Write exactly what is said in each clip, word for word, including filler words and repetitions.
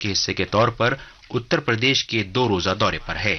के हिस्से के तौर पर उत्तर प्रदेश के दो रोजा दौरे पर है।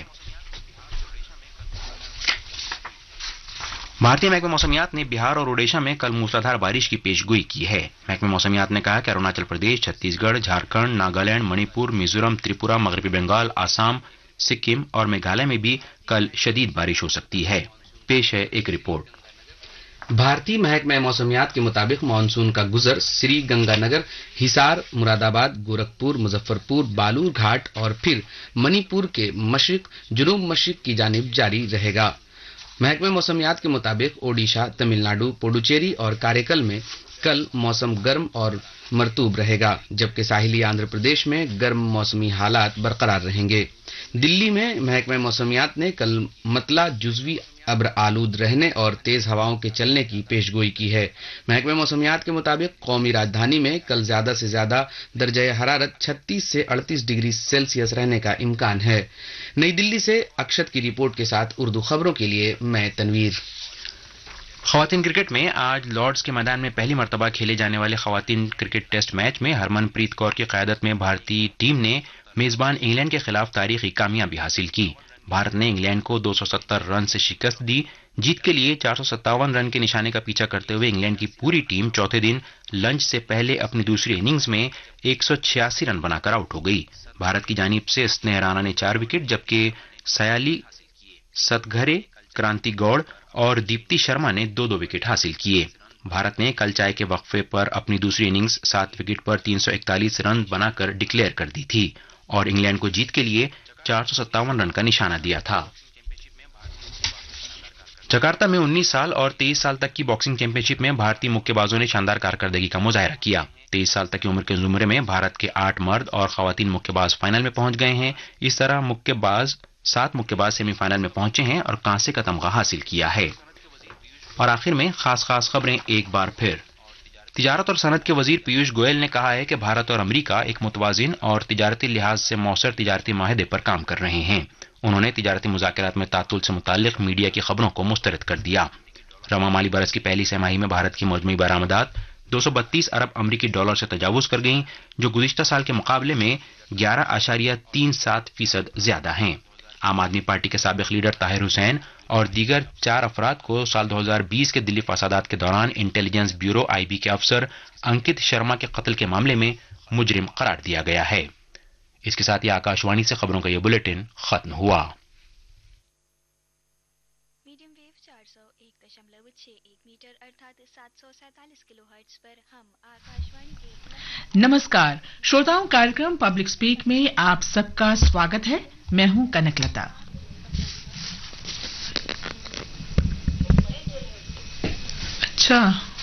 भारतीय महकमे मौसमियात ने बिहार और ओडिशा में कल मूसलाधार बारिश की पेशगोई की है। महकमे मौसमियात ने कहा कि अरुणाचल प्रदेश, छत्तीसगढ़, झारखंड, नागालैंड, मणिपुर, मिजोरम, त्रिपुरा, मगरबी बंगाल, आसाम, सिक्किम और मेघालय में भी कल शदीद बारिश हो सकती है। पेश है एक रिपोर्ट। भारतीय महकमा मौसमियात के मुताबिक मानसून का गुजर श्री गंगानगर, हिसार, मुरादाबाद, गोरखपुर, मुजफ्फरपुर, बालूर घाट और फिर मणिपुर के मशरिक जुनूब मशरिक की जानिब जारी रहेगा। महकमा मौसमियात के मुताबिक ओडिशा, तमिलनाडु, पुडुचेरी और कारेकल में कल मौसम गर्म और मरतूब रहेगा, जबकि साहिली आंध्र प्रदेश में गर्म मौसमी हालात बरकरार रहेंगे। दिल्ली में महकमा मौसमियात ने कल मतला जुजवी अब्र आलूद रहने और तेज हवाओं के चलने की पेशगोई की है। महकमा मौसमियात के मुताबिक कौमी राजधानी में कल ज्यादा से ज्यादा दर्जा हरारत छत्तीस से अड़तीस डिग्री सेल्सियस रहने का इम्कान है। नई दिल्ली से अक्षत की रिपोर्ट के साथ उर्दू खबरों के लिए मैं तनवीर। खवातीन क्रिकेट में आज लॉर्ड्स के मैदान में पहली मर्तबा खेले जाने वाले खवातीन क्रिकेट टेस्ट मैच में हरमनप्रीत कौर की क़यादत में भारतीय टीम ने मेजबान इंग्लैंड के खिलाफ तारीखी कामयाबी हासिल की। भारत ने इंग्लैंड को दो सौ सत्तर रन से शिकस्त दी। जीत के लिए चार सौ सत्तावन रन के निशाने का पीछा करते हुए इंग्लैंड की पूरी टीम चौथे दिन लंच से पहले अपनी दूसरी इनिंग्स में एक सौ छियासी रन बनाकर आउट हो गई। भारत की जानिब से स्नेह राणा ने चार विकेट, जबकि सयाली सतघरे, क्रांति गौड़ और दीप्ति शर्मा ने दो दो विकेट हासिल किए। भारत ने कल चाय के वक्फे पर अपनी दूसरी इनिंग्स सात विकेट पर तीन सौ इकतालीस रन बनाकर डिक्लेयर कर दी थी और इंग्लैंड को जीत के लिए चार सौ सत्तावन रन का निशाना दिया था। जकार्ता में उन्नीस साल और तेईस साल तक की बॉक्सिंग चैंपियनशिप में भारतीय मुक्केबाजों ने शानदार कारकर्दगी का मुजाहरा किया। तेईस साल तक की उम्र के जुमरे में भारत के आठ मर्द और खवातीन मुक्केबाज फाइनल में पहुंच गए हैं। इस तरह मुक्केबाज सात मुक्केबाज सेमीफाइनल में पहुंचे हैं और कांसे का तमगा हासिल किया है। और आखिर में खास खास खबरें एक बार फिर। तिजारत और सनत के वजीर पीयूष गोयल ने कहा है कि भारत और अमेरिका एक मुतवाजिन और तिजारती लिहाज से मौसर तिजारती माहिदे पर काम कर रहे हैं। उन्होंने तिजारती मुज़ाकरात में तातुल से मुताल्लिक मीडिया की खबरों को मुस्तरद कर दिया। रवा माली बरस की पहली छमाही में भारत की मजमूई बरामदात दो सौ बत्तीस अरब अमरीकी डॉलर से तजावुज कर गईं, जो गुज़िश्ता साल के मुकाबले में ग्यारह आशारिया तीन सात फीसद ज्यादा हैं। आम आदमी पार्टी के साबिक लीडर ताहिर हुसैन और दीगर चार अफराद को साल दो हज़ार बीस के दिल्ली फसादात के दौरान इंटेलिजेंस ब्यूरो आईबी के अफसर अंकित शर्मा के कत्ल के मामले में मुजरिम करार दिया गया है। इसके साथ ही आकाशवाणी से खबरों का यह बुलेटिन खत्म हुआ। मीडियम वेव चार सौ एक दशमलव छह एक मीटर अर्थात सात सौ सैंतालीस किलोहर्ट्ज पर हम आकाशवाणी के नमस्कार श्रोताओं, कार्यक्रम पब्लिक स्पीक में आप सबका स्वागत है। मैं हूं कनकलता। अच्छा,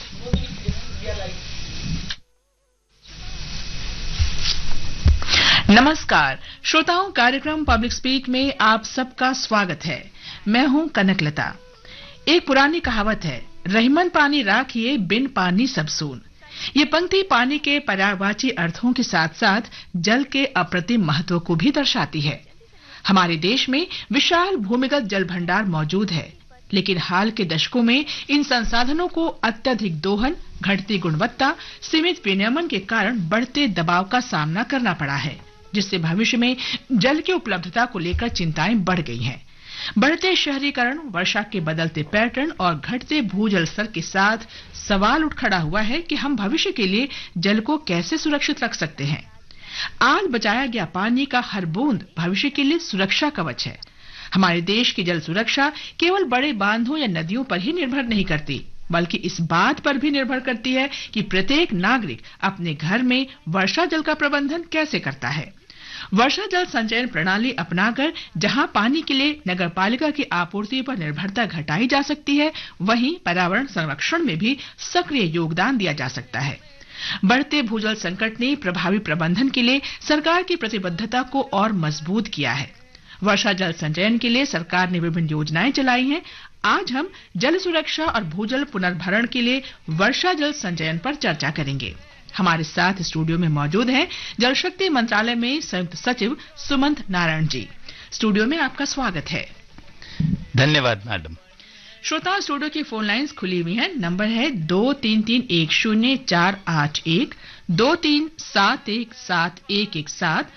नमस्कार श्रोताओं, कार्यक्रम पब्लिक स्पीक में आप सबका स्वागत है। मैं हूं कनकलता। एक पुरानी कहावत है, रहीमन पानी राखिए बिन पानी सब सून। ये पंक्ति पानी के पर्यायवाची अर्थों के साथ साथ जल के अप्रतिम महत्व को भी दर्शाती है। हमारे देश में विशाल भूमिगत जल भंडार मौजूद है, लेकिन हाल के दशकों में इन संसाधनों को अत्यधिक दोहन, घटती गुणवत्ता, सीमित विनियमन के कारण बढ़ते दबाव का सामना करना पड़ा है, जिससे भविष्य में जल की उपलब्धता को लेकर चिंताएं बढ़ गई हैं। बढ़ते शहरीकरण, वर्षा के बदलते पैटर्न और घटते भूजल स्तर के साथ सवाल उठ खड़ा हुआ है कि हम भविष्य के लिए जल को कैसे सुरक्षित रख सकते हैं। आज बचाया गया पानी का हर बूंद भविष्य के लिए सुरक्षा कवच है। हमारे देश की जल सुरक्षा केवल बड़े बांधों या नदियों पर ही निर्भर नहीं करती, बल्कि इस बात पर भी निर्भर करती है कि प्रत्येक नागरिक अपने घर में वर्षा जल का प्रबंधन कैसे करता है। वर्षा जल संचयन प्रणाली अपनाकर जहां पानी के लिए नगरपालिका की आपूर्ति पर निर्भरता घटाई जा सकती है, वहीं पर्यावरण संरक्षण में भी सक्रिय योगदान दिया जा सकता है। बढ़ते भूजल संकट ने प्रभावी प्रबंधन के लिए सरकार की प्रतिबद्धता को और मजबूत किया है। वर्षा जल संचयन के लिए सरकार ने विभिन्न योजनाएं चलाई हैं। आज हम जल सुरक्षा और भूजल पुनर्भरण के लिए वर्षा जल संचयन पर चर्चा करेंगे। हमारे साथ स्टूडियो में मौजूद हैं जल शक्ति मंत्रालय में संयुक्त सचिव सुमंत नारायण जी। स्टूडियो में आपका स्वागत है। धन्यवाद मैडम। श्रोता, स्टूडियो की फोन लाइंस खुली हुई हैं। नंबर है दो तीन तीन एक शून्य चार आठ एक, दो तीन सात एक सात एक एक सात